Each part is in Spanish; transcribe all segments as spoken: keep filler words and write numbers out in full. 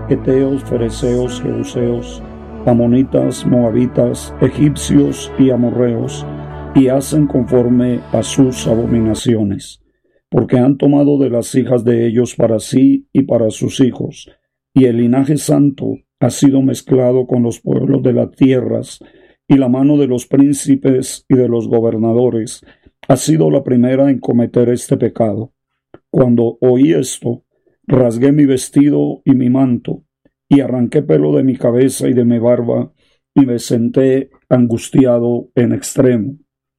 heteos, fereceos, jebuseos, amonitas, moabitas, egipcios y amorreos, y hacen conforme a sus abominaciones, porque han tomado de las hijas de ellos para sí y para sus hijos, y el linaje santo ha sido mezclado con los pueblos de las tierras, y la mano de los príncipes y de los gobernadores ha sido la primera en cometer este pecado. Cuando oí esto, rasgué mi vestido y mi manto, y arranqué pelo de mi cabeza y de mi barba, y me senté angustiado en extremo.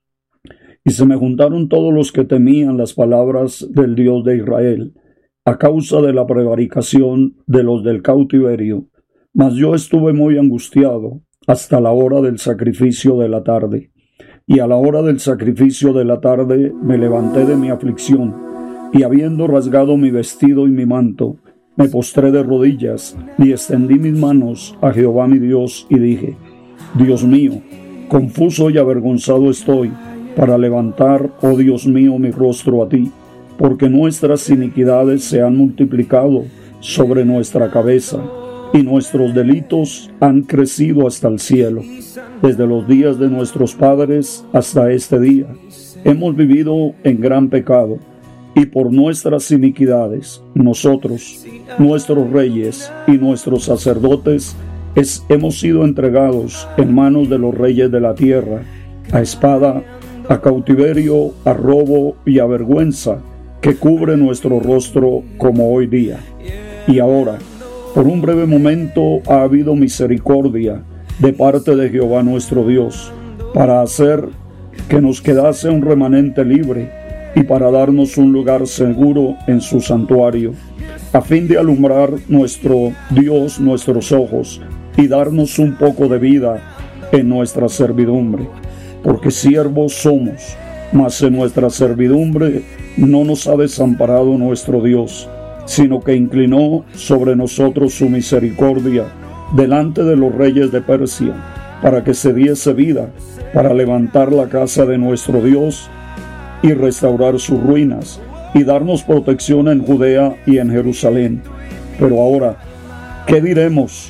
Y se me juntaron todos los que temían las palabras del Dios de Israel, a causa de la prevaricación de los del cautiverio. Mas yo estuve muy angustiado hasta la hora del sacrificio de la tarde. Y a la hora del sacrificio de la tarde me levanté de mi aflicción, y habiendo rasgado mi vestido y mi manto, me postré de rodillas, y extendí mis manos a Jehová mi Dios, y dije: Dios mío, confuso y avergonzado estoy, para levantar, oh Dios mío, mi rostro a ti, porque nuestras iniquidades se han multiplicado sobre nuestra cabeza, y nuestros delitos han crecido hasta el cielo. Desde los días de nuestros padres hasta este día, hemos vivido en gran pecado, y por nuestras iniquidades, nosotros, nuestros reyes y nuestros sacerdotes, es, hemos sido entregados en manos de los reyes de la tierra, a espada, a cautiverio, a robo y a vergüenza, que cubre nuestro rostro como hoy día. Y ahora, por un breve momento ha habido misericordia de parte de Jehová nuestro Dios, para hacer que nos quedase un remanente libre y para darnos un lugar seguro en su santuario, a fin de alumbrar nuestro Dios nuestros ojos y darnos un poco de vida en nuestra servidumbre. Porque siervos somos, mas en nuestra servidumbre no nos ha desamparado nuestro Dios, sino que inclinó sobre nosotros su misericordia delante de los reyes de Persia, para que se diese vida, para levantar la casa de nuestro Dios y restaurar sus ruinas, y darnos protección en Judea y en Jerusalén. Pero ahora, ¿qué diremos,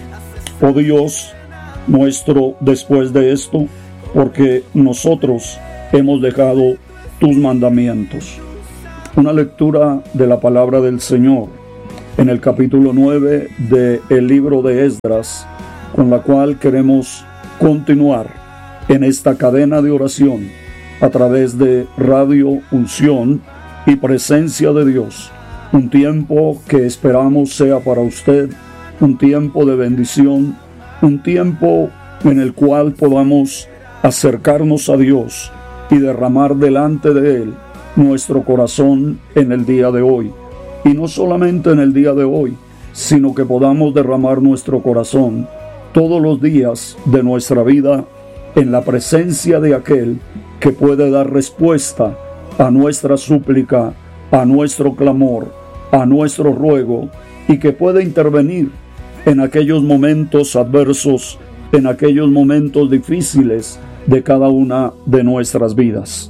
oh Dios nuestro, después de esto? Porque nosotros hemos dejado tus mandamientos. Una lectura de la palabra del Señor en el capítulo nueve del libro de Esdras, con la cual queremos continuar en esta cadena de oración a través de Radio Unción y Presencia de Dios. Un tiempo que esperamos sea para usted un tiempo de bendición, un tiempo en el cual podamos acercarnos a Dios y derramar delante de Él nuestro corazón en el día de hoy. Y no solamente en el día de hoy, sino que podamos derramar nuestro corazón todos los días de nuestra vida en la presencia de aquel que puede dar respuesta a nuestra súplica, a nuestro clamor, a nuestro ruego, y que puede intervenir en aquellos momentos adversos, en aquellos momentos difíciles de cada una de nuestras vidas.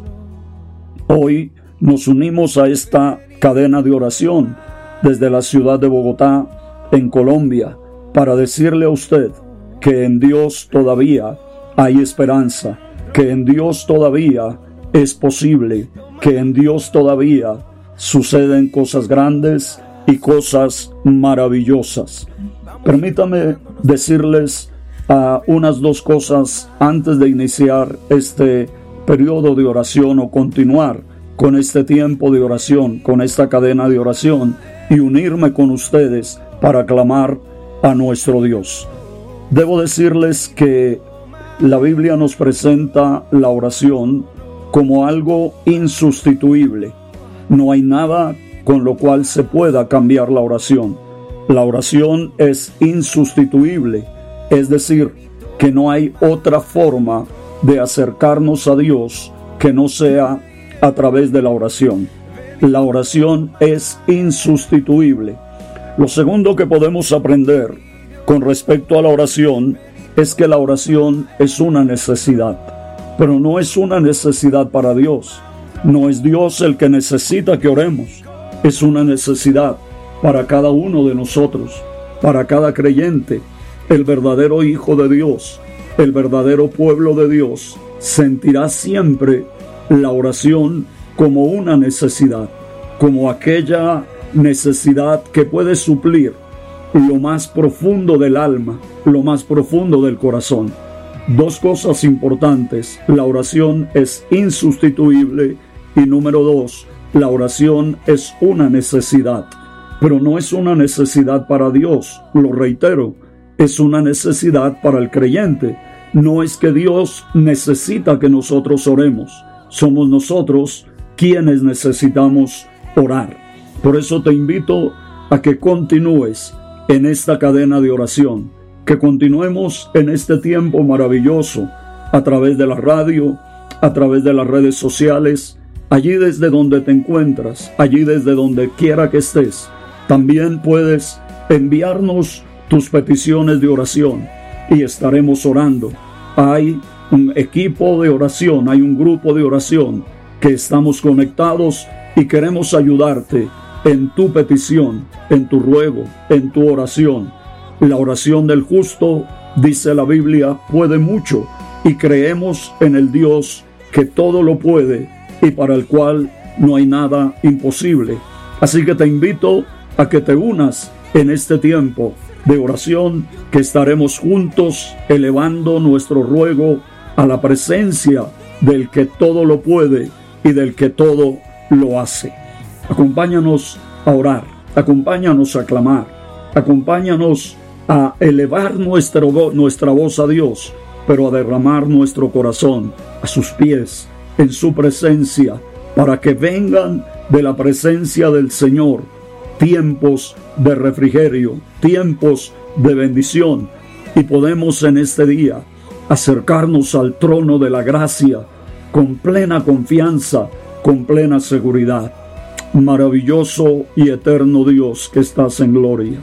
Hoy nos unimos a esta cadena de oración desde la ciudad de Bogotá, en Colombia, para decirle a usted que en Dios todavía hay esperanza, que en Dios todavía es posible, que en Dios todavía suceden cosas grandes y cosas maravillosas. Permítame decirles a unas dos cosas antes de iniciar este periodo de oración o continuar con este tiempo de oración, con esta cadena de oración y unirme con ustedes para clamar a nuestro Dios. Debo decirles que la Biblia nos presenta la oración como algo insustituible. No hay nada con lo cual se pueda cambiar la oración. La oración es insustituible. Es decir, que no hay otra forma de acercarnos a Dios que no sea a través de la oración. La oración es insustituible. Lo segundo que podemos aprender con respecto a la oración es que la oración es una necesidad, pero no es una necesidad para Dios. No es Dios el que necesita que oremos, es una necesidad para cada uno de nosotros. para cada creyente. El verdadero Hijo de Dios, el verdadero pueblo de Dios, sentirá siempre la oración como una necesidad, como aquella necesidad que puede suplir lo más profundo del alma, lo más profundo del corazón. Dos cosas importantes: la oración es insustituible y número dos, la oración es una necesidad, pero no es una necesidad para Dios, lo reitero, es una necesidad para el creyente. No es que Dios necesita que nosotros oremos, somos nosotros quienes necesitamos orar. Por eso te invito a que continúes en esta cadena de oración, que continuemos en este tiempo maravilloso a través de la radio, a través de las redes sociales, allí desde donde te encuentras, allí desde donde quiera que estés. También puedes enviarnos tus peticiones de oración y estaremos orando. Hay un equipo de oración, hay un grupo de oración que estamos conectados y queremos ayudarte en tu petición, en tu ruego, en tu oración. La oración del justo, dice la Biblia, puede mucho, y creemos en el Dios que todo lo puede y para el cual no hay nada imposible. Así que te invito a que te unas en este tiempo de oración, que estaremos juntos elevando nuestro ruego a la presencia del que todo lo puede y del que todo lo hace. Acompáñanos a orar, acompáñanos a clamar, acompáñanos a elevar nuestro, nuestra voz a Dios, pero a derramar nuestro corazón a sus pies, en su presencia, para que vengan de la presencia del Señor tiempos de refrigerio, tiempos de bendición, y podemos en este día acercarnos al trono de la gracia con plena confianza, con plena seguridad. Maravilloso y eterno Dios que estás en gloria.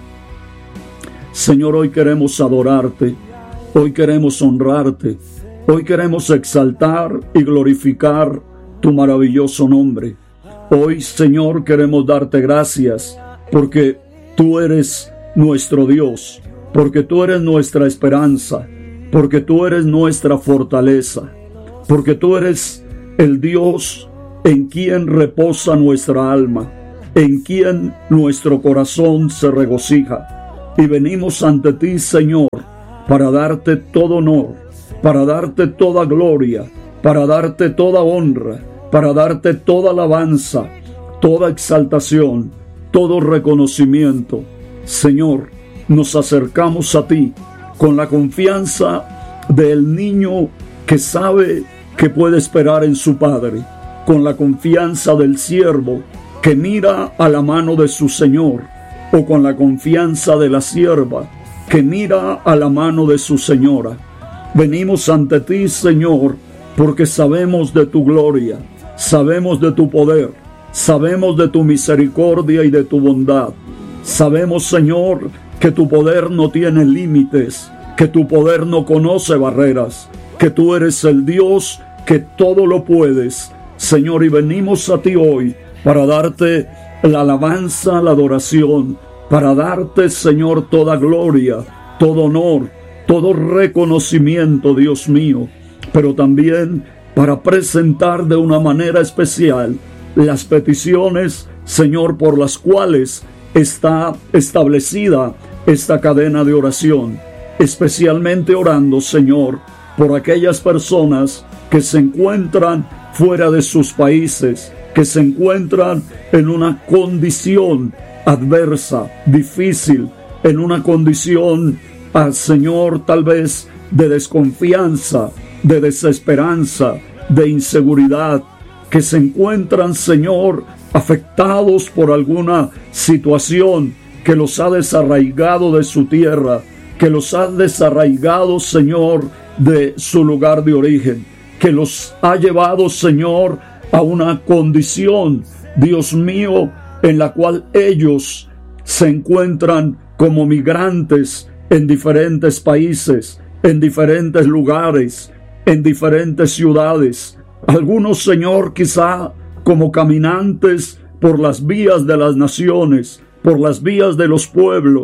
Señor, hoy queremos adorarte, hoy queremos honrarte, hoy queremos exaltar y glorificar tu maravilloso nombre. Hoy, Señor, queremos darte gracias porque tú eres nuestro Dios, porque tú eres nuestra esperanza, porque tú eres nuestra fortaleza, porque tú eres el Dios en quien reposa nuestra alma, en quien nuestro corazón se regocija. Y venimos ante ti, Señor, para darte todo honor, para darte toda gloria, para darte toda honra, para darte toda alabanza, toda exaltación, todo reconocimiento. Señor, nos acercamos a ti con la confianza del niño que sabe que puede esperar en su padre, con la confianza del siervo que mira a la mano de su Señor, o con la confianza de la sierva que mira a la mano de su señora. Venimos ante ti, Señor, porque sabemos de tu gloria, sabemos de tu poder, sabemos de tu misericordia y de tu bondad. Sabemos, Señor, que tu poder no tiene límites, que tu poder no conoce barreras, que tú eres el Dios que todo lo puedes, Señor, y venimos a ti hoy para darte la alabanza, la adoración, para darte, Señor, toda gloria, todo honor, todo reconocimiento, Dios mío, pero también para presentar de una manera especial las peticiones, Señor, por las cuales está establecida esta cadena de oración, especialmente orando, Señor, por aquellas personas que se encuentran fuera de sus países, que se encuentran en una condición adversa, difícil, en una condición, ah, Señor, tal vez de desconfianza, de desesperanza, de inseguridad, que se encuentran, Señor, afectados por alguna situación que los ha desarraigado de su tierra, que los ha desarraigado, Señor, de su lugar de origen, que los ha llevado, Señor, a una condición, Dios mío, en la cual ellos se encuentran como migrantes en diferentes países, en diferentes lugares, en diferentes ciudades. Algunos, Señor, quizá como caminantes por las vías de las naciones, por las vías de los pueblos,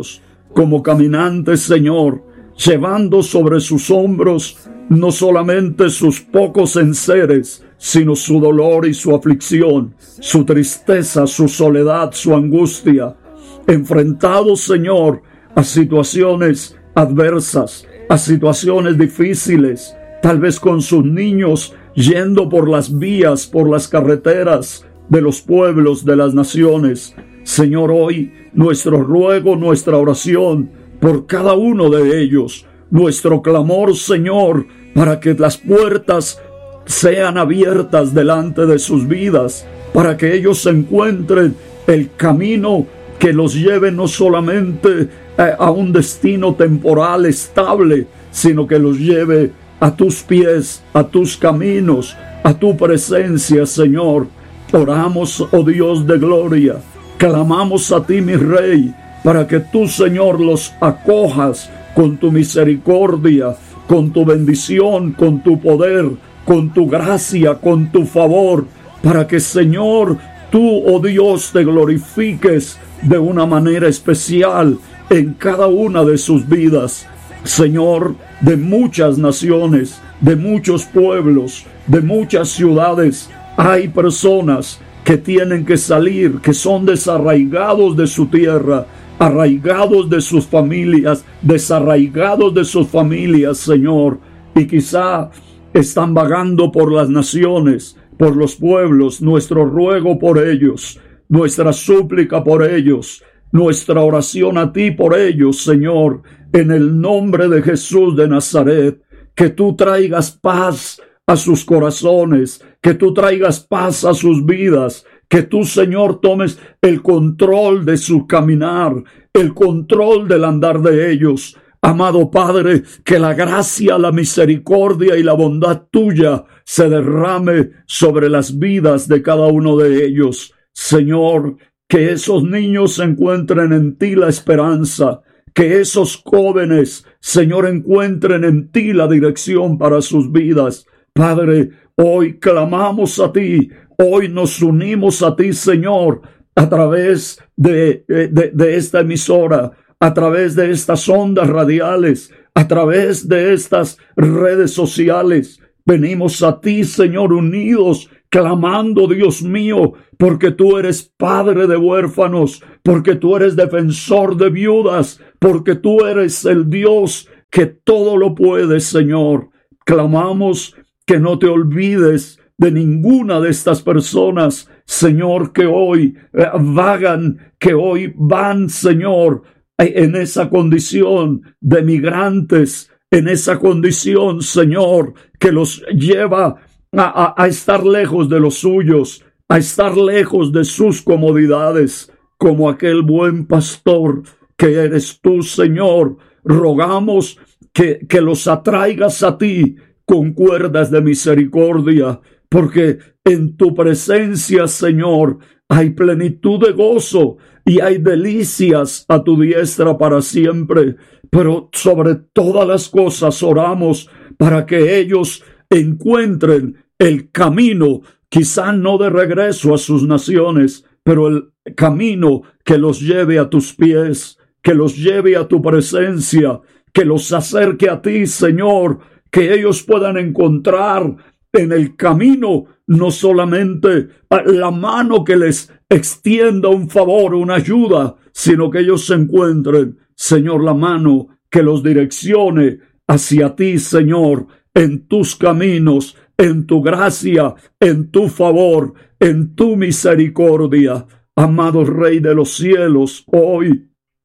como caminantes, Señor, llevando sobre sus hombros no solamente sus pocos enseres, sino su dolor y su aflicción, su tristeza, su soledad, su angustia, enfrentados, Señor, a situaciones adversas, a situaciones difíciles, tal vez con sus niños yendo por las vías, por las carreteras de los pueblos, de las naciones. Señor, hoy nuestro ruego, nuestra oración por cada uno de ellos, nuestro clamor, Señor, para que las puertas sean abiertas delante de sus vidas, para que ellos encuentren el camino que los lleve no solamente a un destino temporal estable, sino que los lleve a tus pies, a tus caminos, a tu presencia, Señor. Oramos, oh Dios de gloria, clamamos a ti, mi Rey, para que tú, Señor, los acojas con tu misericordia, con tu bendición, con tu poder, con tu gracia, con tu favor, para que, Señor, tú, oh Dios, te glorifiques de una manera especial en cada una de sus vidas. Señor, de muchas naciones, de muchos pueblos, de muchas ciudades, hay personas que tienen que salir, que son desarraigados de su tierra, arraigados de sus familias, desarraigados de sus familias, Señor, y quizá están vagando por las naciones, por los pueblos. Nuestro ruego por ellos, nuestra súplica por ellos, nuestra oración a ti por ellos, Señor, en el nombre de Jesús de Nazaret, que tú traigas paz a sus corazones, que tú traigas paz a sus vidas, que tú, Señor, tomes el control de su caminar, el control del andar de ellos. Amado Padre, que la gracia, la misericordia y la bondad tuya se derrame sobre las vidas de cada uno de ellos. Señor, que esos niños encuentren en ti la esperanza, que esos jóvenes, Señor, encuentren en ti la dirección para sus vidas. Padre, hoy clamamos a ti, hoy nos unimos a ti, Señor, a través de, de, de esta emisora, a través de estas ondas radiales, a través de estas redes sociales. Venimos a ti, Señor, unidos, clamando, Dios mío, porque tú eres padre de huérfanos, porque tú eres defensor de viudas, porque tú eres el Dios que todo lo puede, Señor. Clamamos que no te olvides de ninguna de estas personas, Señor, que hoy eh, vagan, que hoy van, Señor, en esa condición de migrantes, en esa condición, Señor, que los lleva a, a, a estar lejos de los suyos, a estar lejos de sus comodidades, como aquel buen pastor que eres tú, Señor. Rogamos que, que los atraigas a ti con cuerdas de misericordia, porque en tu presencia, Señor, hay plenitud de gozo y hay delicias a tu diestra para siempre. Pero sobre todas las cosas oramos para que ellos encuentren el camino, quizá no de regreso a sus naciones, pero el camino que los lleve a tus pies, que los lleve a tu presencia, que los acerque a ti, Señor, que ellos puedan encontrar en el camino no solamente la mano que les extienda un favor, una ayuda, sino que ellos se encuentren, Señor, la mano que los direccione hacia ti, Señor, en tus caminos, en tu gracia, en tu favor, en tu misericordia. Amado Rey de los cielos, hoy,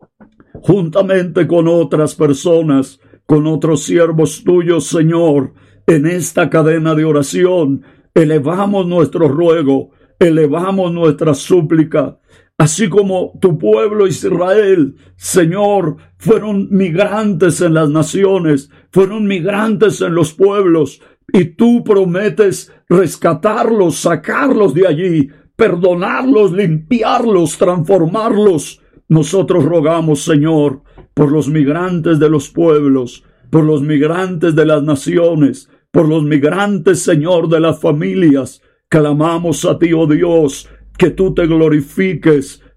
juntamente con otras personas, con otros siervos tuyos, Señor, en esta cadena de oración, elevamos nuestro ruego, elevamos nuestra súplica, así como tu pueblo Israel, Señor, fueron migrantes en las naciones, fueron migrantes en los pueblos, y tú prometes rescatarlos, sacarlos de allí, perdonarlos, limpiarlos, transformarlos. Nosotros rogamos, Señor, por los migrantes de los pueblos, por los migrantes de las naciones, por los migrantes, Señor, de las familias. Clamamos a ti, oh Dios, que tú te glorifiques,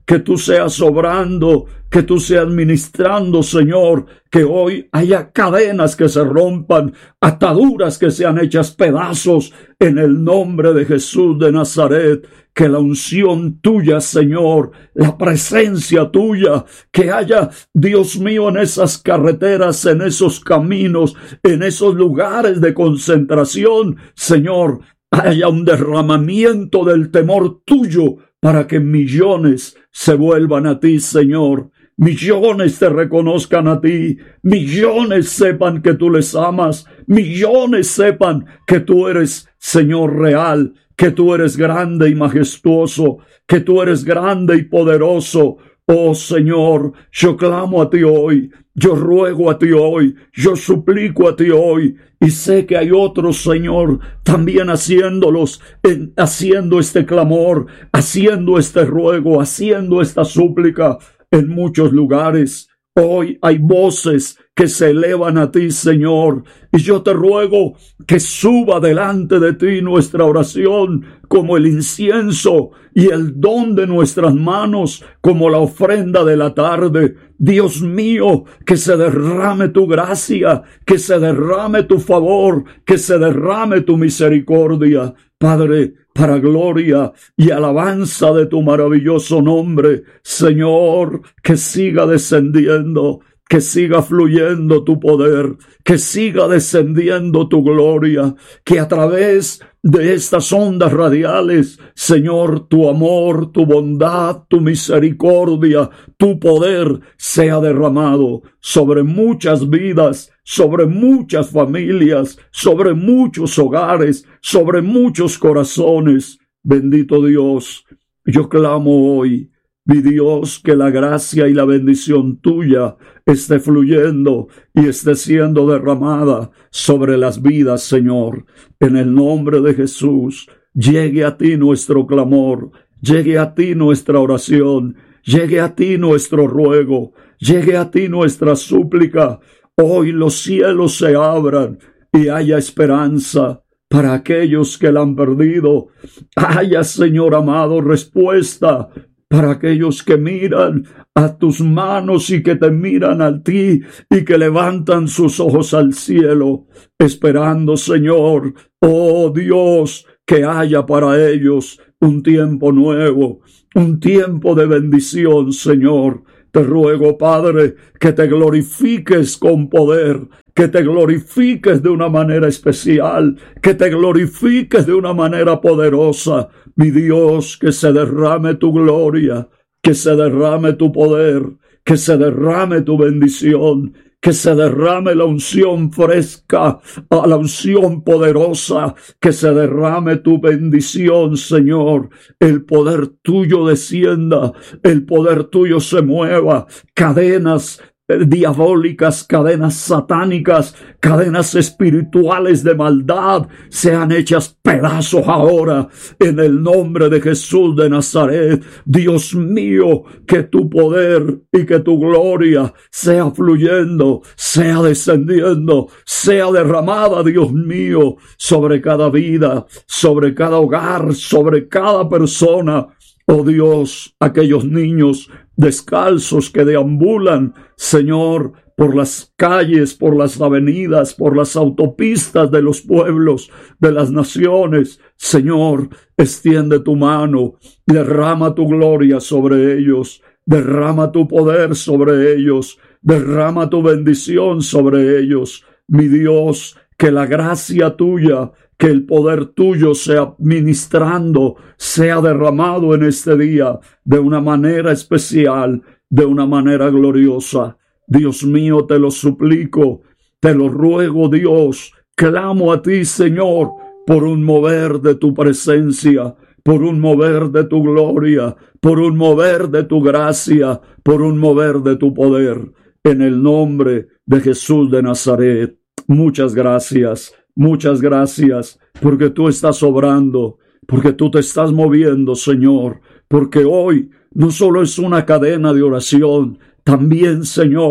que tú seas obrando, que tú seas ministrando, Señor, que hoy haya cadenas que se rompan, ataduras que sean hechas pedazos en el nombre de Jesús de Nazaret. Que la unción tuya, Señor, la presencia tuya, que haya, Dios mío, en esas carreteras, en esos caminos, en esos lugares de concentración, Señor, haya un derramamiento del temor tuyo para que millones se vuelvan a ti, Señor. Millones te reconozcan a ti, millones sepan que tú les amas, millones sepan que tú eres, Señor, real, que tú eres grande y majestuoso, que tú eres grande y poderoso. Oh Señor, yo clamo a ti hoy, yo ruego a ti hoy, yo suplico a ti hoy, y sé que hay otros, Señor, también haciéndolos, en, haciendo este clamor, haciendo este ruego, haciendo esta súplica en muchos lugares. Hoy hay voces que se elevan a ti, Señor, y yo te ruego que suba delante de ti nuestra oración como el incienso y el don de nuestras manos como la ofrenda de la tarde. Dios mío, que se derrame tu gracia, que se derrame tu favor, que se derrame tu misericordia. Padre, para gloria y alabanza de tu maravilloso nombre, Señor, que siga descendiendo, que siga fluyendo tu poder, que siga descendiendo tu gloria, que a través de estas ondas radiales, Señor, tu amor, tu bondad, tu misericordia, tu poder sea derramado sobre muchas vidas, sobre muchas familias, sobre muchos hogares, sobre muchos corazones. Bendito Dios, yo clamo hoy, mi Dios, que la gracia y la bendición tuya esté fluyendo y esté siendo derramada sobre las vidas, Señor. En el nombre de Jesús, llegue a ti nuestro clamor, llegue a ti nuestra oración, llegue a ti nuestro ruego, llegue a ti nuestra súplica. Hoy los cielos se abran y haya esperanza para aquellos que la han perdido. Haya, Señor amado, respuesta para aquellos que miran a tus manos y que te miran a ti y que levantan sus ojos al cielo, esperando, Señor, oh Dios, que haya para ellos un tiempo nuevo, un tiempo de bendición, Señor. Te ruego, Padre, que te glorifiques con poder, que te glorifiques de una manera especial, que te glorifiques de una manera poderosa. Mi Dios, que se derrame tu gloria, que se derrame tu poder, que se derrame tu bendición, que se derrame la unción fresca, a la unción poderosa, que se derrame tu bendición, Señor. El poder tuyo descienda, el poder tuyo se mueva, cadenas diabólicas, cadenas satánicas, cadenas espirituales de maldad sean hechas pedazos ahora en el nombre de Jesús de Nazaret. Dios mío, que tu poder y que tu gloria sea fluyendo, sea descendiendo, sea derramada, Dios mío, sobre cada vida, sobre cada hogar, sobre cada persona. Oh Dios, aquellos niños descalzos que deambulan, Señor, por las calles, por las avenidas, por las autopistas de los pueblos, de las naciones. Señor, extiende tu mano, derrama tu gloria sobre ellos, derrama tu poder sobre ellos, derrama tu bendición sobre ellos. Mi Dios, que la gracia tuya, que el poder tuyo sea ministrando, sea derramado en este día de una manera especial, de una manera gloriosa. Dios mío, te lo suplico, te lo ruego, Dios, clamo a ti, Señor, por un mover de tu presencia, por un mover de tu gloria, por un mover de tu gracia, por un mover de tu poder, en el nombre de Jesús de Nazaret. Muchas gracias. Muchas gracias, porque tú estás obrando, porque tú te estás moviendo, Señor, porque hoy no solo es una cadena de oración, también, Señor,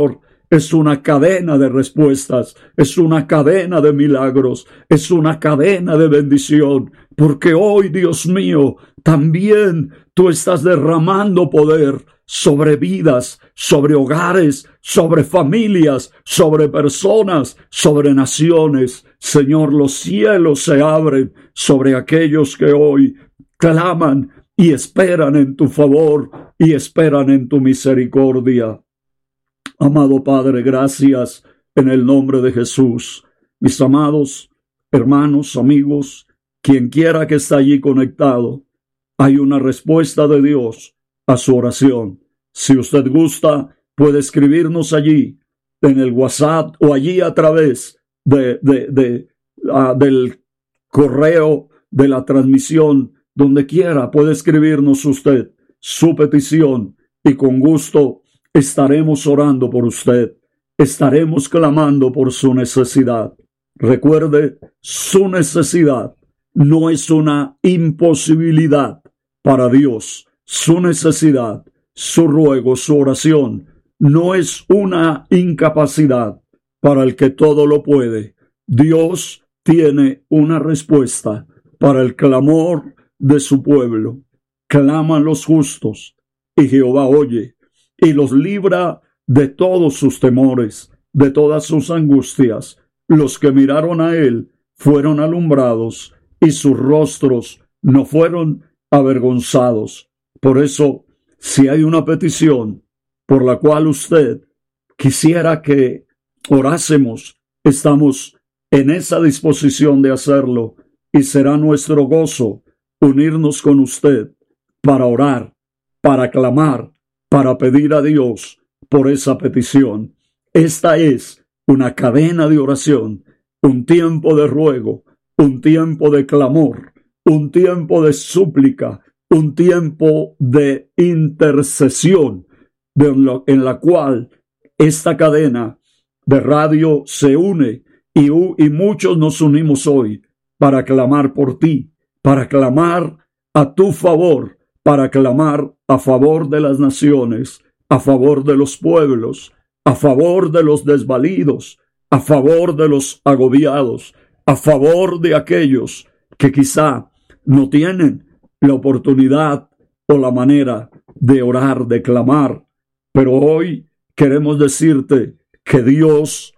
es una cadena de respuestas, es una cadena de milagros, es una cadena de bendición, porque hoy, Dios mío, también tú estás derramando poder sobre vidas, sobre hogares, sobre familias, sobre personas, sobre naciones. Señor, los cielos se abren sobre aquellos que hoy claman y esperan en tu favor y esperan en tu misericordia. Amado Padre, gracias en el nombre de Jesús. Mis amados hermanos, amigos, quien quiera que está allí conectado, hay una respuesta de Dios a su oración. Si usted gusta, puede escribirnos allí en el WhatsApp o allí a través de, de, de, uh, del correo de la transmisión, donde quiera puede escribirnos usted su petición y con gusto estaremos orando por usted, estaremos clamando por su necesidad. Recuerde, su necesidad no es una imposibilidad para Dios. Su necesidad, su ruego, su oración no es una incapacidad para el que todo lo puede. Dios tiene una respuesta para el clamor de su pueblo. Claman los justos y Jehová oye y los libra de todos sus temores, de todas sus angustias. Los que miraron a él fueron alumbrados y sus rostros no fueron avergonzados. Por eso, si hay una petición por la cual usted quisiera que orásemos, estamos en esa disposición de hacerlo y será nuestro gozo unirnos con usted para orar, para clamar, para pedir a Dios por esa petición. Esta es una cadena de oración, un tiempo de ruego, un tiempo de clamor, un tiempo de súplica, un tiempo de intercesión, de lo, en la cual esta cadena de radio se une y, y muchos nos unimos hoy para clamar por ti, para clamar a tu favor, para clamar a favor de las naciones, a favor de los pueblos, a favor de los desvalidos, a favor de los agobiados, a favor de aquellos que quizá no tienen la oportunidad o la manera de orar, de clamar. Pero hoy queremos decirte que Dios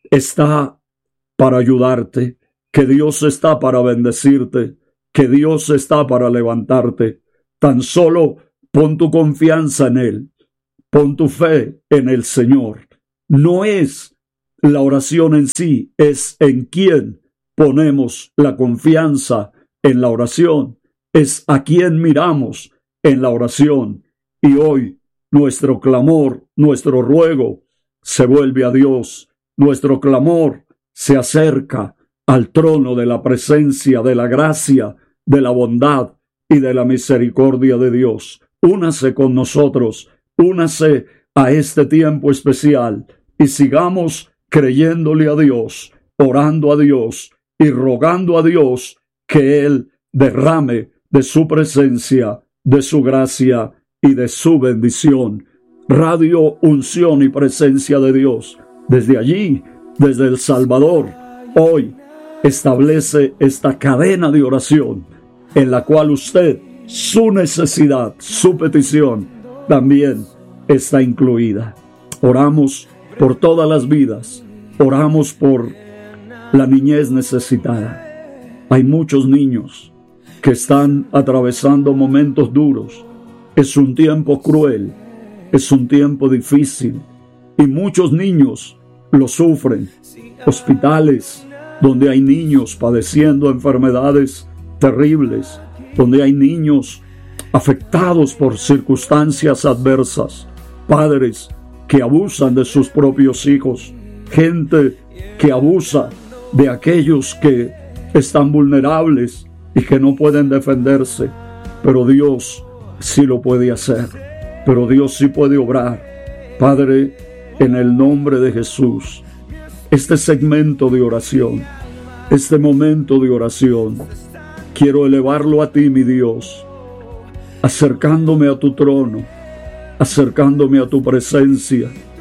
está para ayudarte, que Dios está para bendecirte, que Dios está para levantarte. Tan solo pon tu confianza en Él, pon tu fe en el Señor. No es la oración en sí, es en quién ponemos la confianza en la oración, es a quién miramos en la oración. Y hoy nuestro clamor, nuestro ruego se vuelve a Dios, nuestro clamor se acerca al trono de la presencia, de la gracia, de la bondad y de la misericordia de Dios. Únase con nosotros, únase a este tiempo especial y sigamos creyéndole a Dios, orando a Dios y rogando a Dios que Él derrame de su presencia, de su gracia y de su bendición. Radio Unción y Presencia de Dios, desde allí, desde El Salvador, hoy establece esta cadena de oración en la cual usted, su necesidad, su petición, también está incluida. Oramos por todas las vidas, oramos por la niñez necesitada. Hay muchos niños que están atravesando momentos duros. Es un tiempo cruel, es un tiempo difícil y muchos niños lo sufren. Hospitales donde hay niños padeciendo enfermedades terribles, donde hay niños afectados por circunstancias adversas, padres que abusan de sus propios hijos, gente que abusa de aquellos que están vulnerables y que no pueden defenderse. Pero Dios sí lo puede hacer, pero Dios sí puede obrar. Padre, en el nombre de Jesús, este segmento de oración, este momento de oración, quiero elevarlo a ti, mi Dios, acercándome a tu trono, acercándome a tu presencia,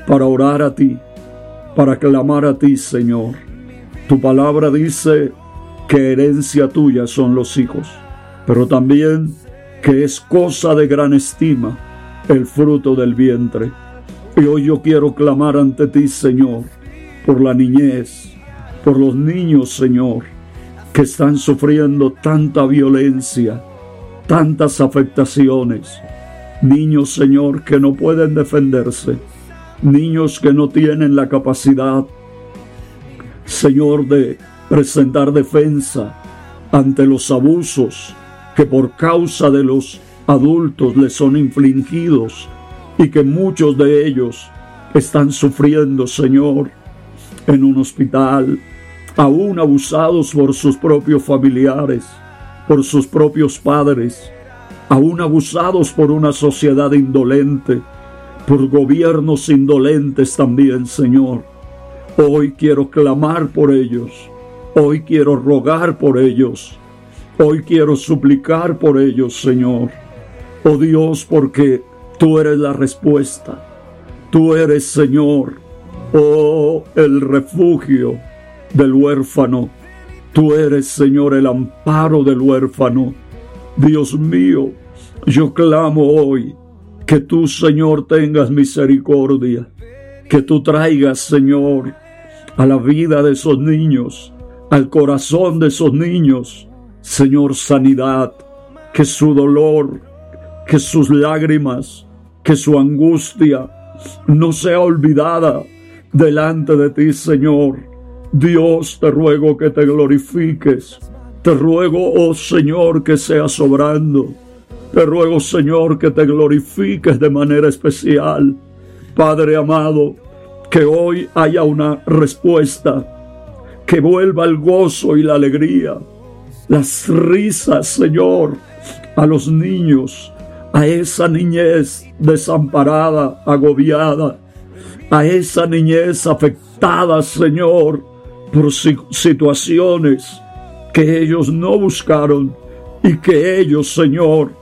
para orar a ti, para clamar a ti, Señor. Tu palabra dice que herencia tuya son los hijos, pero también que es cosa de gran estima el fruto del vientre. Y hoy yo quiero clamar ante ti, Señor, por la niñez, por los niños, Señor, que están sufriendo tanta violencia, tantas afectaciones. Niños, Señor, que no pueden defenderse. Niños que no tienen la capacidad, Señor, de presentar defensa ante los abusos que por causa de los adultos les son infligidos y que muchos de ellos están sufriendo, Señor, en un hospital, aún abusados por sus propios familiares, por sus propios padres, aún abusados por una sociedad indolente, por gobiernos indolentes también, Señor. Hoy quiero clamar por ellos, hoy quiero rogar por ellos, hoy quiero suplicar por ellos, Señor. Oh Dios, porque tú eres la respuesta, tú eres, Señor, oh, el refugio del huérfano, tú eres, Señor, el amparo del huérfano. Dios mío, yo clamo hoy que tú, Señor, tengas misericordia, que tú traigas, Señor, a la vida de esos niños, al corazón de esos niños, Señor, sanidad, que su dolor, que sus lágrimas, que su angustia no sea olvidada delante de ti, Señor. Dios, te ruego que te glorifiques, te ruego, oh Señor, que seas obrando. Te ruego, Señor, que te glorifiques de manera especial. Padre amado, que hoy haya una respuesta, que vuelva el gozo y la alegría, las risas, Señor, a los niños, a esa niñez desamparada, agobiada, a esa niñez afectada, Señor, por situaciones que ellos no buscaron y que ellos, Señor,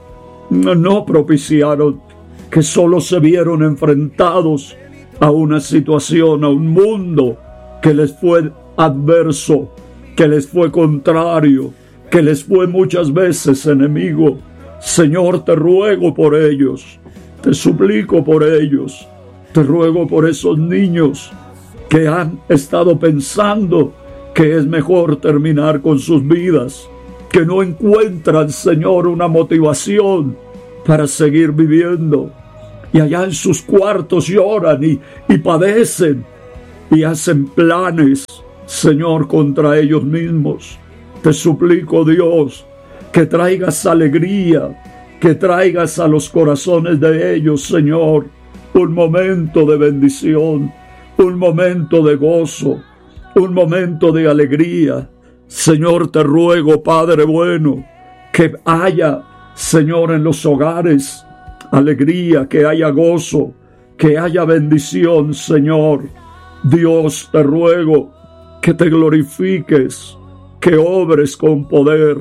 no propiciaron, que solo se vieron enfrentados a una situación, a un mundo que les fue adverso, que les fue contrario, que les fue muchas veces enemigo. Señor, te ruego por ellos, te suplico por ellos, te ruego por esos niños que han estado pensando que es mejor terminar con sus vidas, que no encuentran, Señor, una motivación para seguir viviendo, y allá en sus cuartos lloran y, y padecen y hacen planes, Señor, contra ellos mismos. Te suplico, Dios, que traigas alegría, que traigas a los corazones de ellos, Señor, un momento de bendición, un momento de gozo, un momento de alegría. Señor, te ruego, Padre bueno, que haya, Señor, en los hogares alegría, que haya gozo, que haya bendición, Señor. Dios, te ruego que te glorifiques, que obres con poder,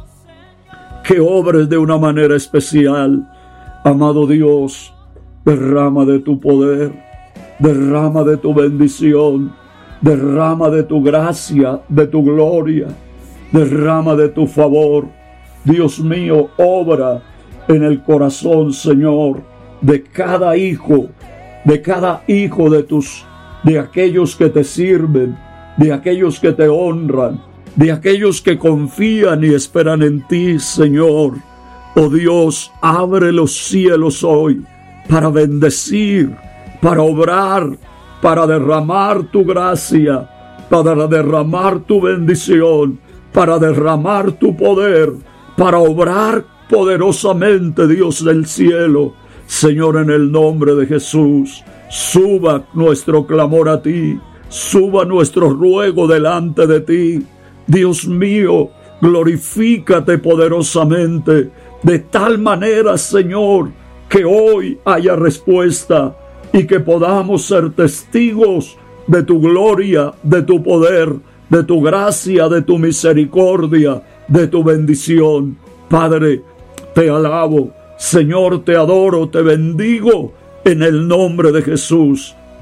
que obres de una manera especial. Amado Dios, derrama de tu poder, derrama de tu bendición, derrama de tu gracia, de tu gloria, derrama de tu favor. Dios mío, obra en el corazón, Señor, de cada hijo, de cada hijo de tus, de aquellos que te sirven, de aquellos que te honran, de aquellos que confían y esperan en ti, Señor. Oh Dios, abre los cielos hoy para bendecir, para obrar, para derramar tu gracia, para derramar tu bendición, para derramar tu poder, para obrar poderosamente, Dios del cielo. Señor, en el nombre de Jesús, suba nuestro clamor a ti, suba nuestro ruego delante de ti. Dios mío, glorifícate poderosamente, de tal manera, Señor, que hoy haya respuesta y que podamos ser testigos de tu gloria, de tu poder, de tu gracia, de tu misericordia, de tu bendición. Padre, te alabo, Señor, te adoro, te bendigo en el nombre de Jesús.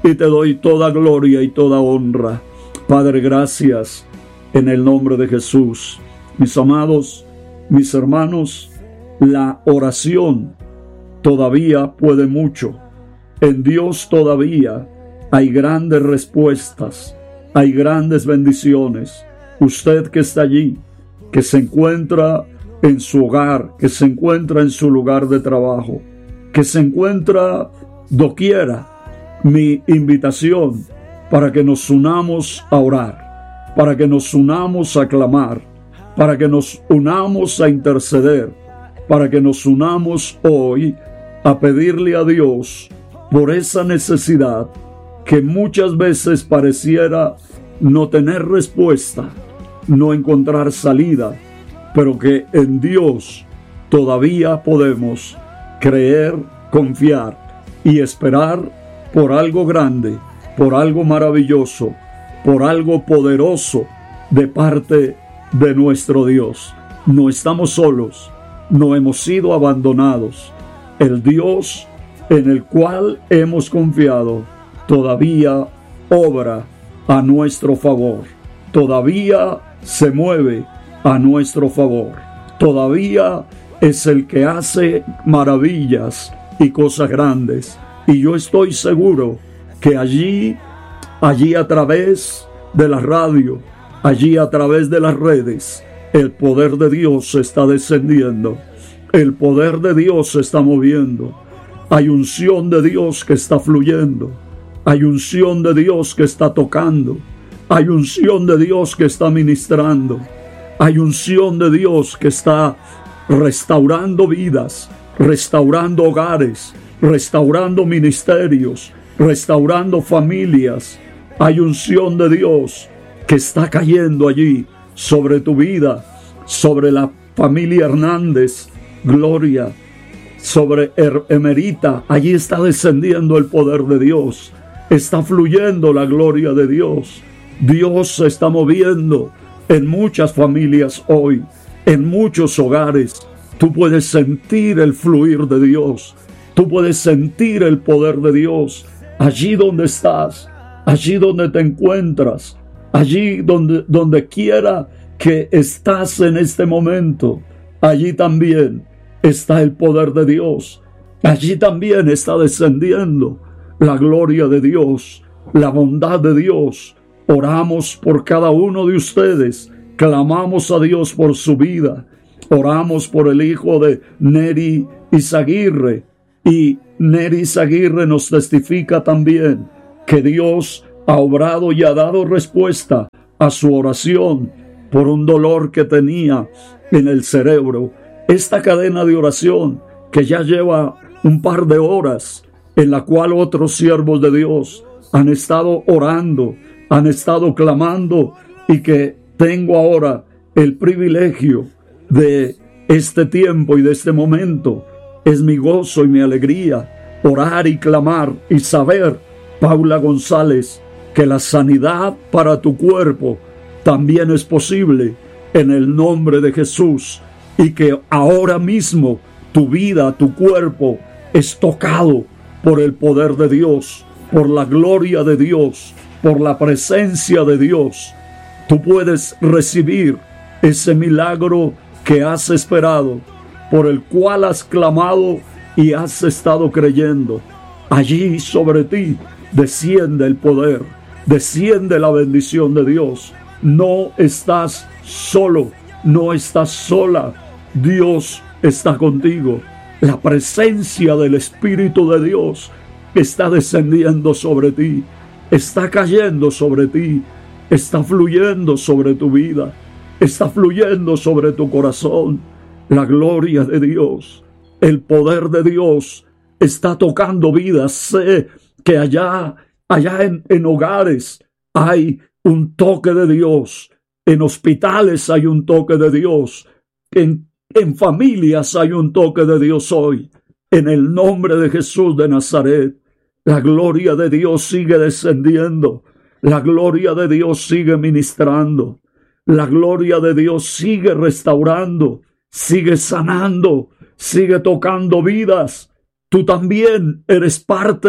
y te doy toda gloria y toda honra. Padre, gracias en el nombre de Jesús. Mis amados, mis hermanos, la oración todavía puede mucho. En Dios todavía hay grandes respuestas, hay grandes bendiciones. Usted que está allí, que se encuentra en su hogar, que se encuentra en su lugar de trabajo, que se encuentra doquiera, mi invitación para que nos unamos a orar, para que nos unamos a clamar, para que nos unamos a interceder, para que nos unamos hoy a pedirle a Dios por esa necesidad que muchas veces pareciera no tener respuesta, no encontrar salida, pero que en Dios todavía podemos creer, confiar y esperar por algo grande, por algo maravilloso, por algo poderoso de parte de nuestro Dios. No estamos solos, no hemos sido abandonados. El Dios en el cual hemos confiado todavía obra a nuestro favor, todavía se mueve a nuestro favor, todavía es el que hace maravillas y cosas grandes. Y yo estoy seguro que allí, allí a través de la radio, allí a través de las redes, el poder de Dios está descendiendo, el poder de Dios se está moviendo, hay unción de Dios que está fluyendo, hay unción de Dios que está tocando, hay unción de Dios que está ministrando, hay unción de Dios que está restaurando vidas, restaurando hogares, restaurando ministerios, restaurando familias. Hay unción de Dios que está cayendo allí sobre tu vida, sobre la familia Hernández, Gloria, sobre Emerita. Allí está descendiendo el poder de Dios, está fluyendo la gloria de Dios. Dios se está moviendo en muchas familias hoy, en muchos hogares. Tú puedes sentir el fluir de Dios. Tú puedes sentir el poder de Dios allí donde estás, allí donde te encuentras, allí donde, donde quiera que estás en este momento. Allí también está el poder de Dios. Allí también está descendiendo la gloria de Dios, la bondad de Dios. Oramos por cada uno de ustedes, clamamos a Dios por su vida. Oramos por el hijo de Neri Izaguirre. Y Neri Izaguirre nos testifica también que Dios ha obrado y ha dado respuesta a su oración por un dolor que tenía en el cerebro. Esta cadena de oración que ya lleva un par de horas, en la cual otros siervos de Dios han estado orando, han estado clamando, y que tengo ahora el privilegio de este tiempo y de este momento. Es mi gozo y mi alegría orar y clamar y saber, Paula González, que la sanidad para tu cuerpo también es posible en el nombre de Jesús, y que ahora mismo tu vida, tu cuerpo es tocado por el poder de Dios, por la gloria de Dios, por la presencia de Dios. Tú puedes recibir ese milagro que has esperado, por el cual has clamado y has estado creyendo. Allí sobre ti desciende el poder, desciende la bendición de Dios. No estás solo, no estás sola. Dios está contigo. La presencia del Espíritu de Dios está descendiendo sobre ti, está cayendo sobre ti, está fluyendo sobre tu vida, está fluyendo sobre tu corazón. La gloria de Dios, el poder de Dios está tocando vidas. Sé que allá, allá en, en hogares hay un toque de Dios, en hospitales hay un toque de Dios, en, en familias hay un toque de Dios hoy. En el nombre de Jesús de Nazaret, la gloria de Dios sigue descendiendo, la gloria de Dios sigue ministrando, la gloria de Dios sigue restaurando, sigue sanando, sigue tocando vidas. Tú también eres parte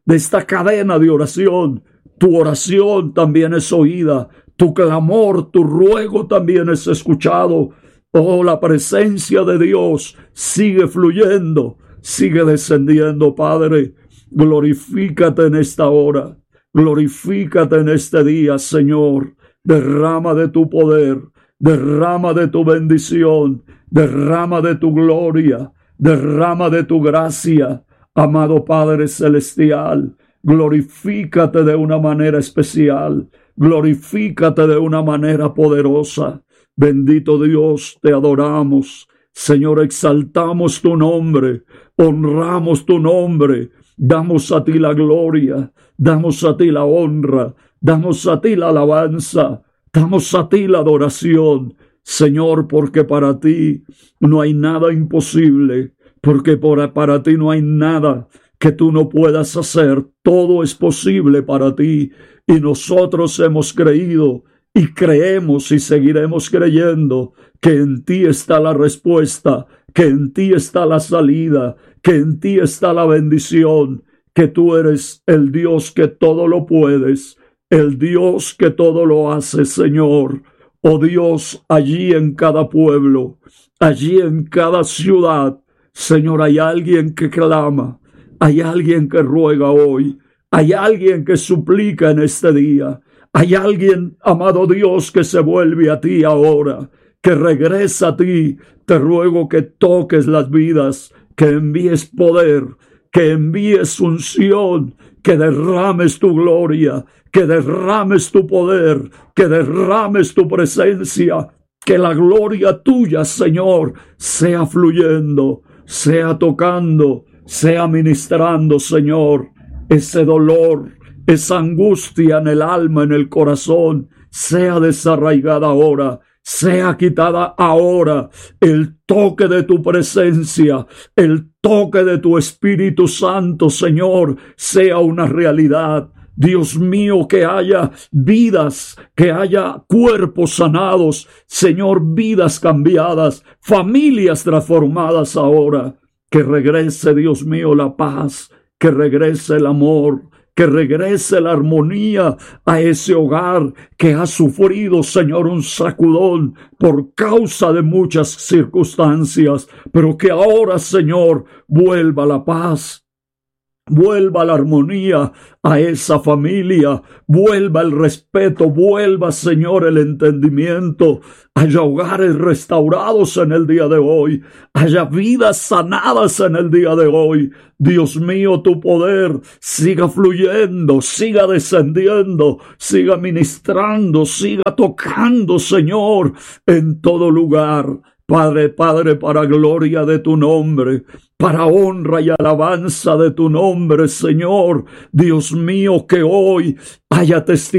de esta cadena de oración. Tu oración también es oída, tu clamor, tu ruego también es escuchado. Oh, la presencia de Dios sigue fluyendo, sigue descendiendo, Padre. Glorifícate en esta hora, glorifícate en este día, Señor. Derrama de tu poder, derrama de tu bendición, derrama de tu gloria, derrama de tu gracia, amado Padre Celestial. Glorifícate de una manera especial, glorifícate de una manera poderosa. Bendito Dios, te adoramos. Señor, exaltamos tu nombre, honramos tu nombre, damos a ti la gloria, damos a ti la honra, damos a ti la alabanza, damos a ti la adoración, Señor, porque para ti no hay nada imposible, porque por, para ti no hay nada que tú no puedas hacer. Todo es posible para ti, y nosotros hemos creído y creemos y seguiremos creyendo que en ti está la respuesta, que en ti está la salida, que en ti está la bendición, que tú eres el Dios que todo lo puedes, el Dios que todo lo hace, Señor. Oh Dios, allí en cada pueblo, allí en cada ciudad, Señor, hay alguien que clama, hay alguien que ruega hoy, hay alguien que suplica en este día, hay alguien, amado Dios, que se vuelve a ti ahora, que regresa a ti. Te ruego que toques las vidas, que envíes poder, que envíes unción, que derrames tu gloria, que derrames tu poder, que derrames tu presencia, que la gloria tuya, Señor, sea fluyendo, sea tocando, sea ministrando, Señor, ese dolor, esa angustia en el alma, en el corazón, sea desarraigada ahora, sea quitada ahora. El toque de tu presencia, el toque de tu Espíritu Santo, Señor, sea una realidad. Dios mío, que haya vidas, que haya cuerpos sanados, Señor, vidas cambiadas, familias transformadas ahora. Que regrese, Dios mío, la paz, que regrese el amor, que regrese la armonía a ese hogar que ha sufrido, Señor, un sacudón por causa de muchas circunstancias, pero que ahora, Señor, vuelva la paz, vuelva la armonía a esa familia, vuelva el respeto, vuelva, Señor, el entendimiento, haya hogares restaurados en el día de hoy, haya vidas sanadas en el día de hoy. Dios mío, tu poder siga fluyendo, siga descendiendo, siga ministrando, siga tocando, Señor, en todo lugar. Padre, Padre, para gloria de tu nombre, para honra y alabanza de tu nombre, Señor. Dios mío, que hoy haya testimonio